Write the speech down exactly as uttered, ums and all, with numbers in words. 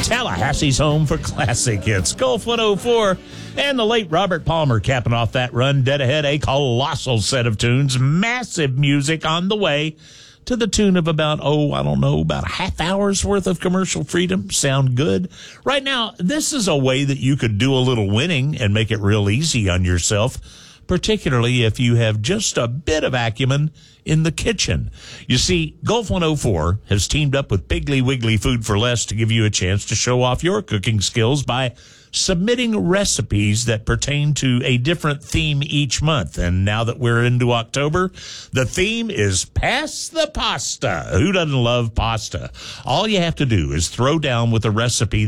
Tallahassee's home for classic hits. Gulf one oh four and the late Robert Palmer capping off that run dead ahead. A colossal set of tunes, massive music on the way to the tune of about, oh, I don't know, about a half hour's worth of commercial freedom. Sound good? Right now, this is a way that you could do a little winning and make it real easy on yourself, particularly if you have just a bit of acumen in the kitchen. You see, Gulf one oh four has teamed up with Piggly Wiggly Food for Less to give you a chance to show off your cooking skills by submitting recipes that pertain to a different theme each month. And now that we're into October, the theme is Pass the Pasta. Who doesn't love pasta? All you have to do is throw down with a recipe